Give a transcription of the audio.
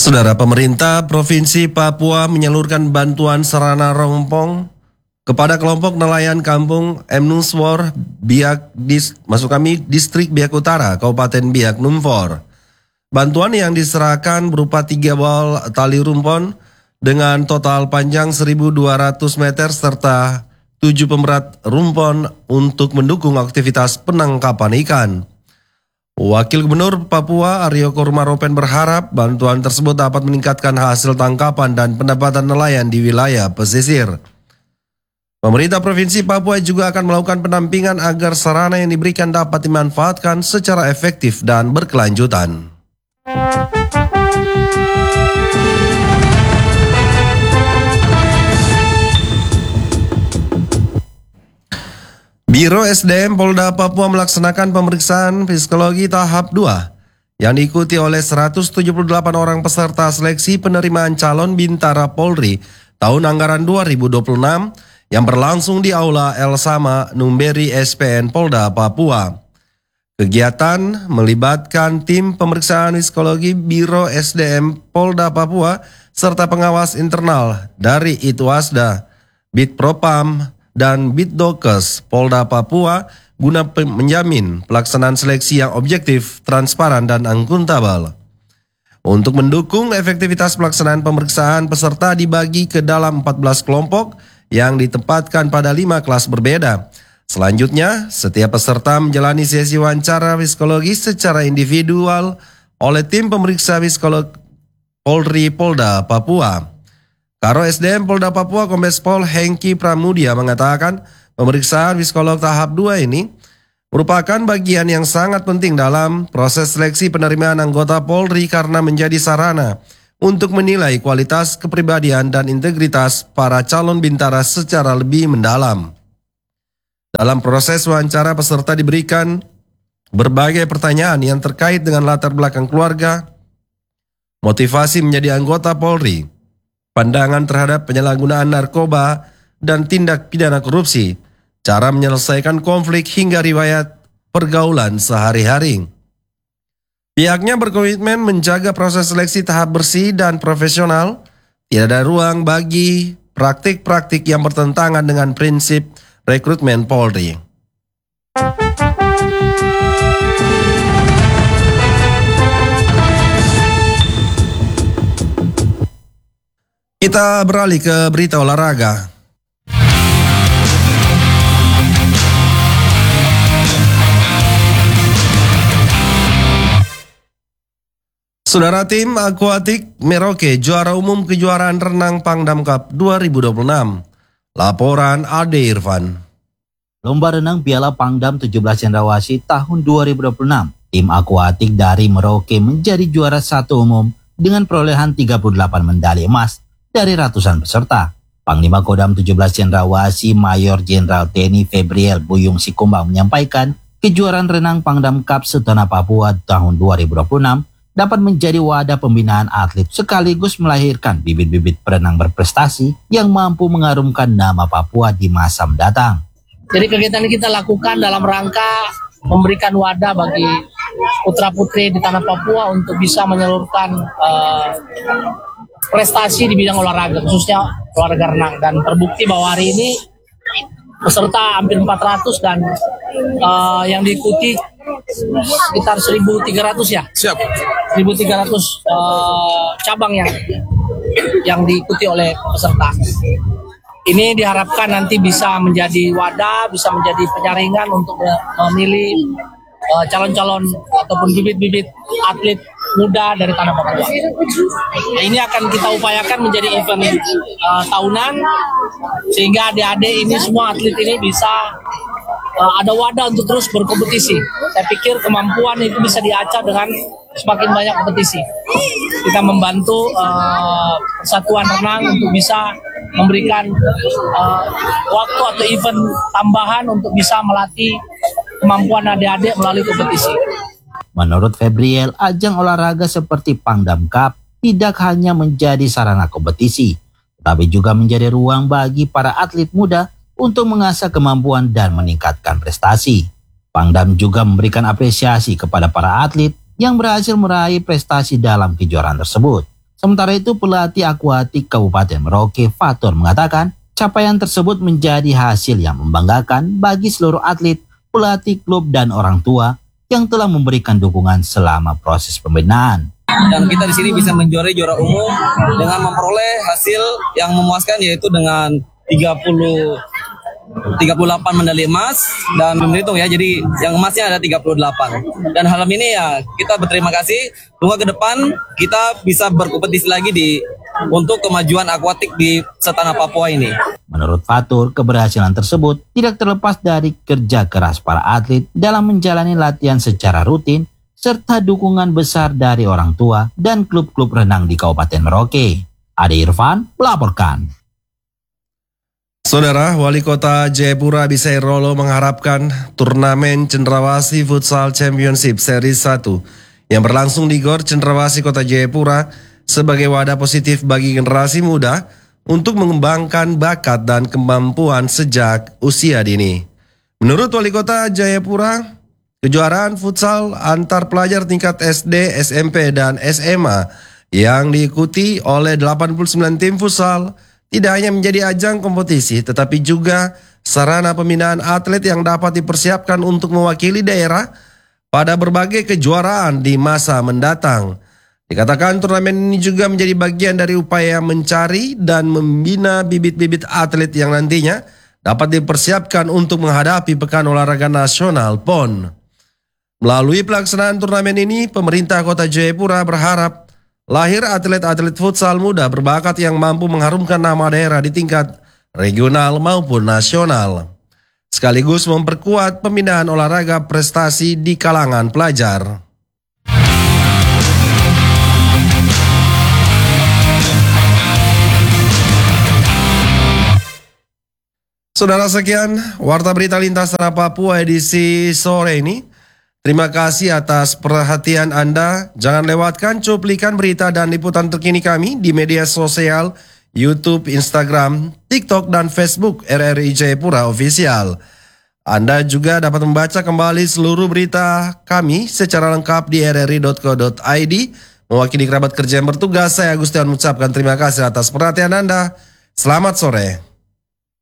Saudara, pemerintah Provinsi Papua menyalurkan bantuan sarana rompong kepada kelompok nelayan kampung Emnuswor, Distrik Biak Utara, Kabupaten Biak Numfor. Bantuan yang diserahkan berupa 3 bal tali rumpon dengan total panjang 1.200 meter serta 7 pemberat rumpon untuk mendukung aktivitas penangkapan ikan. Wakil Gubernur Papua Aryo Korumaropen berharap bantuan tersebut dapat meningkatkan hasil tangkapan dan pendapatan nelayan di wilayah pesisir. Pemerintah Provinsi Papua juga akan melakukan pendampingan agar sarana yang diberikan dapat dimanfaatkan secara efektif dan berkelanjutan. Biro SDM Polda Papua melaksanakan pemeriksaan psikologi tahap 2 yang diikuti oleh 178 orang peserta seleksi penerimaan calon Bintara Polri tahun anggaran 2026 yang berlangsung di Aula El Sama Numberi SPN Polda Papua. Kegiatan melibatkan tim pemeriksaan psikologi Biro SDM Polda Papua serta pengawas internal dari Itwasda, Bitpropam, dan Bitdokes Polda Papua guna menjamin pelaksanaan seleksi yang objektif, transparan, dan akuntabel. Untuk mendukung efektivitas pelaksanaan pemeriksaan, peserta dibagi ke dalam 14 kelompok yang ditempatkan pada 5 kelas berbeda. Selanjutnya, setiap peserta menjalani sesi wawancara psikologi secara individual oleh tim pemeriksa psikolog Polri Polda Papua. Karo SDM Polda Papua Kombes Pol Hengki Pramudia mengatakan pemeriksaan psikolog tahap 2 ini merupakan bagian yang sangat penting dalam proses seleksi penerimaan anggota Polri karena menjadi sarana untuk menilai kualitas kepribadian dan integritas para calon bintara secara lebih mendalam. Dalam proses wawancara, peserta diberikan berbagai pertanyaan yang terkait dengan latar belakang keluarga, motivasi menjadi anggota Polri, pandangan terhadap penyalahgunaan narkoba dan tindak pidana korupsi, cara menyelesaikan konflik hingga riwayat pergaulan sehari-hari. Pihaknya berkomitmen menjaga proses seleksi tahap bersih dan profesional, tidak ada ruang bagi praktik-praktik yang bertentangan dengan prinsip rekrutmen Polri. Kita beralih ke berita olahraga. Saudara, tim akuatik Merauke juara umum kejuaraan renang Pangdam Cup 2026. Laporan Ade Irfan. Lomba renang Piala Pangdam 17 Cendrawasih tahun 2026. Tim akuatik dari Merauke menjadi juara 1 umum dengan perolehan 38 medali emas dari ratusan peserta. Panglima Kodam 17 Cendrawasih Mayor Jenderal TNI Febriel Buyung Sikumbang menyampaikan kejuaraan renang Pangdam Cup setanah Papua tahun 2026 dapat menjadi wadah pembinaan atlet sekaligus melahirkan bibit-bibit perenang berprestasi yang mampu mengharumkan nama Papua di masa mendatang. Jadi kegiatan ini kita lakukan dalam rangka memberikan wadah bagi putra-putri di tanah Papua untuk bisa menyalurkan prestasi di bidang olahraga, khususnya olahraga renang. Dan terbukti bahwa hari ini peserta hampir 400 dan yang diikuti sekitar 1.300 ya. Siap. 1.300 cabang yang diikuti oleh peserta. Ini diharapkan nanti bisa menjadi wadah, bisa menjadi penyaringan untuk memilih calon-calon ataupun bibit-bibit atlet muda dari tanah Papua. Nah, ini akan kita upayakan menjadi event tahunan sehingga adik-adik ini semua atlet ini bisa ada wadah untuk terus berkompetisi. Saya pikir kemampuan itu bisa diacah dengan semakin banyak kompetisi. Kita membantu persatuan renang untuk bisa memberikan waktu atau event tambahan untuk bisa melatih kemampuan adik-adik melalui kompetisi. Menurut Febriel, ajang olahraga seperti Pangdam Cup tidak hanya menjadi sarana kompetisi, tapi juga menjadi ruang bagi para atlet muda untuk mengasah kemampuan dan meningkatkan prestasi. Pangdam juga memberikan apresiasi kepada para atlet yang berhasil meraih prestasi dalam kejuaraan tersebut. Sementara itu pelatih akuatik Kabupaten Merauke Fatur mengatakan capaian tersebut menjadi hasil yang membanggakan bagi seluruh atlet, pelatih klub dan orang tua yang telah memberikan dukungan selama proses pembinaan. Dan kita di sini bisa menjuarai juara umum dengan memperoleh hasil yang memuaskan, yaitu dengan 38 medali emas dan belum dihitung ya, jadi yang emasnya ada 38. Dan hal ini ya kita berterima kasih. Semoga ke depan kita bisa berkompetisi lagi untuk kemajuan akuatik di Setanah Papua ini. Menurut Fatur, keberhasilan tersebut tidak terlepas dari kerja keras para atlet dalam menjalani latihan secara rutin serta dukungan besar dari orang tua dan klub-klub renang di Kabupaten Merauke. Ade Irfan melaporkan. Saudara, Wali Kota Jayapura Abisai Rolo mengharapkan turnamen Cendrawasih Futsal Championship Seri 1 yang berlangsung di GOR Cendrawasih Kota Jayapura sebagai wadah positif bagi generasi muda untuk mengembangkan bakat dan kemampuan sejak usia dini. Menurut Wali Kota Jayapura, kejuaraan futsal antar pelajar tingkat SD, SMP, dan SMA yang diikuti oleh 89 tim futsal tidak hanya menjadi ajang kompetisi, tetapi juga sarana pembinaan atlet yang dapat dipersiapkan untuk mewakili daerah pada berbagai kejuaraan di masa mendatang. Dikatakan turnamen ini juga menjadi bagian dari upaya mencari dan membina bibit-bibit atlet yang nantinya dapat dipersiapkan untuk menghadapi Pekan Olahraga Nasional PON. Melalui pelaksanaan turnamen ini, pemerintah Kota Jayapura berharap lahir atlet-atlet futsal muda berbakat yang mampu mengharumkan nama daerah di tingkat regional maupun nasional, sekaligus memperkuat pembinaan olahraga prestasi di kalangan pelajar. Saudara, sekian Warta Berita Lintas Tanah Papua edisi sore ini. Terima kasih atas perhatian Anda. Jangan lewatkan cuplikan berita dan liputan terkini kami di media sosial YouTube, Instagram, TikTok, dan Facebook RRI Jayapura Official. Anda juga dapat membaca kembali seluruh berita kami secara lengkap di rri.co.id. Mewakili kerabat kerja yang bertugas, saya Agustian mengucapkan terima kasih atas perhatian Anda. Selamat sore.